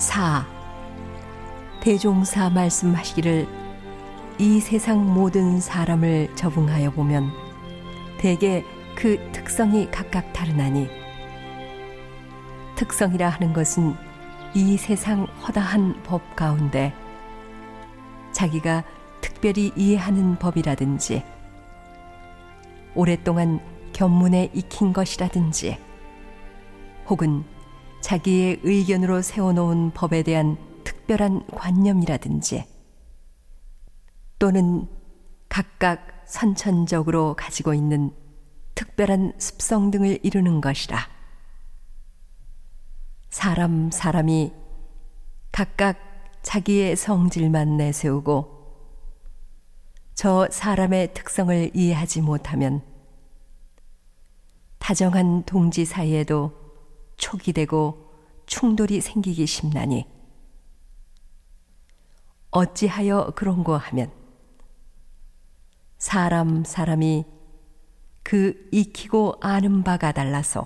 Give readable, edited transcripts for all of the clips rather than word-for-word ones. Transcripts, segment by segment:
4. 대종사 말씀하시기를 이 세상 모든 사람을 적응하여 보면 대개 그 특성이 각각 다르나니 특성이라 하는 것은 이 세상 허다한 법 가운데 자기가 특별히 이해하는 법이라든지 오랫동안 견문에 익힌 것이라든지 혹은 자기의 의견으로 세워놓은 법에 대한 특별한 관념이라든지 또는 각각 선천적으로 가지고 있는 특별한 습성 등을 이루는 것이라. 사람이 각각 자기의 성질만 내세우고 저 사람의 특성을 이해하지 못하면 다정한 동지 사이에도 촉이 되고 충돌이 생기기 쉽나니 어찌하여 그런고 하면 사람이 그 익히고 아는 바가 달라서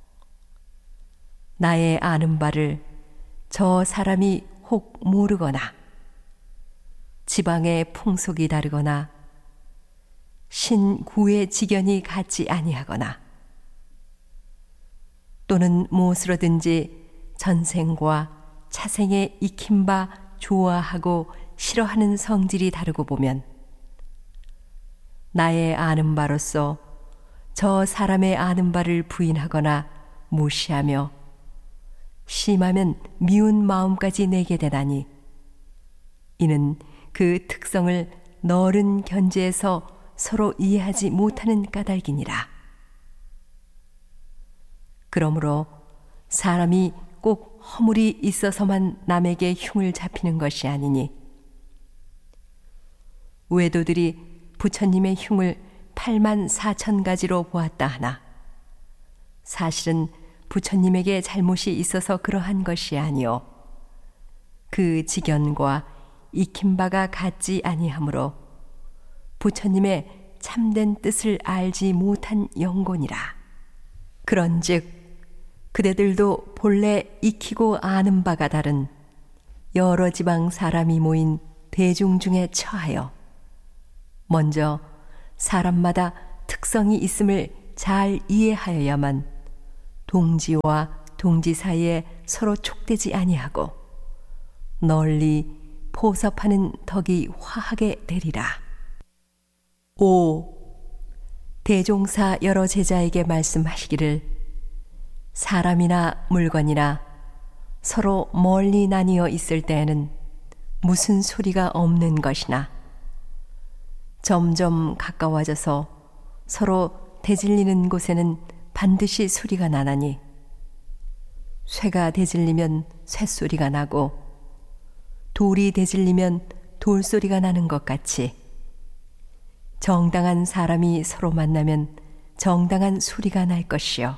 나의 아는 바를 저 사람이 혹 모르거나 지방의 풍속이 다르거나 신구의 지견이 같지 아니하거나 또는 무엇으로든지 전생과 차생에 익힌 바 좋아하고 싫어하는 성질이 다르고 보면 나의 아는 바로서 저 사람의 아는 바를 부인하거나 무시하며 심하면 미운 마음까지 내게 되다니 이는 그 특성을 넓은 견지에서 서로 이해하지 못하는 까닭이니라. 그러므로 사람이 꼭 허물이 있어서만 남에게 흉을 잡히는 것이 아니니 외도들이 부처님의 흉을 84,000가지로 보았다 하나 사실은 부처님에게 잘못이 있어서 그러한 것이 아니요 그 지견과 익힌 바가 같지 아니하므로 부처님의 참된 뜻을 알지 못한 영곤이라. 그런즉 그대들도 본래 익히고 아는 바가 다른 여러 지방 사람이 모인 대중 중에 처하여 먼저 사람마다 특성이 있음을 잘 이해하여야만 동지와 동지 사이에 서로 촉되지 아니하고 널리 포섭하는 덕이 화하게 되리라. 5. 대종사 여러 제자에게 말씀하시기를 사람이나 물건이나 서로 멀리 나뉘어 있을 때에는 무슨 소리가 없는 것이나 점점 가까워져서 서로 대질리는 곳에는 반드시 소리가 나나니 쇠가 대질리면 쇠소리가 나고 돌이 대질리면 돌소리가 나는 것 같이 정당한 사람이 서로 만나면 정당한 소리가 날 것이요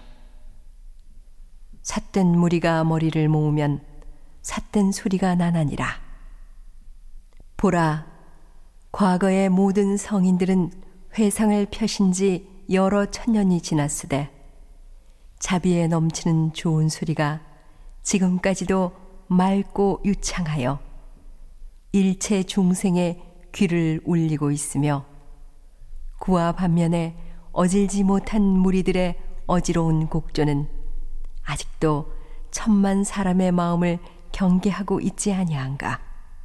삿된 무리가 머리를 모으면 삿된 소리가 나나니라. 보라, 과거의 모든 성인들은 회상을 펴신 지 여러 천년이 지났으되 자비에 넘치는 좋은 소리가 지금까지도 맑고 유창하여 일체 중생의 귀를 울리고 있으며 그와 반면에 어질지 못한 무리들의 어지러운 곡조는 아직도 천만 사람의 마음을 경계하고 있지 아니한가.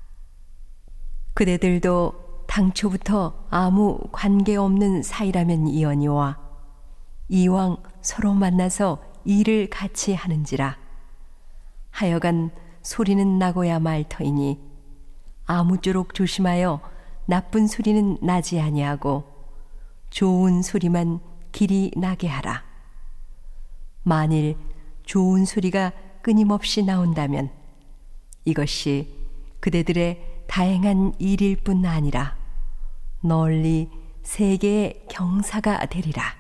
그대들도 당초부터 아무 관계없는 사이라면 이언이와 이왕 서로 만나서 일을 같이 하는지라 하여간 소리는 나고야 말 터이니 아무쪼록 조심하여 나쁜 소리는 나지 아니하고 좋은 소리만 길이 나게 하라. 만일 좋은 소리가 끊임없이 나온다면 이것이 그대들의 다행한 일일 뿐 아니라 널리 세계의 경사가 되리라.